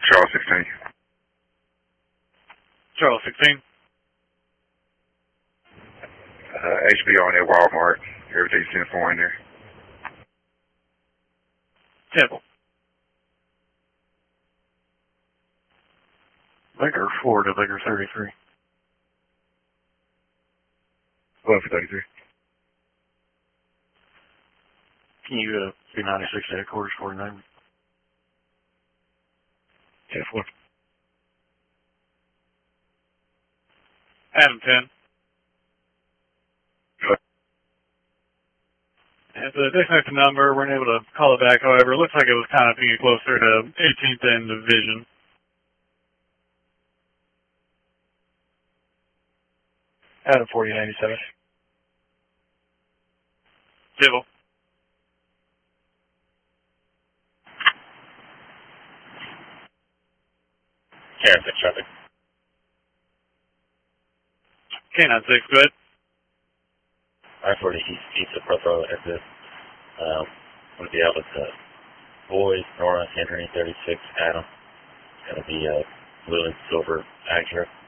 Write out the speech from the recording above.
Charles 16. Charles 16. HBO in at Walmart. Everything's 10-4 in there. Temple. Baker 4 to Baker 33. Going for 33. Can you be 96 to headquarters 49? 10-4. Adam 10. Good. If the disconnected number, we're unable to call it back. However, it looks like it was kind of being closer to 18th and Division. Adam 4097. Civil. Karen 6 traffic. K9 6, go ahead. I-40 east of Perth Road exit. Going to be out with Boyd, Nora, Henry, 36, Adam. It's going to be blue and silver Acura.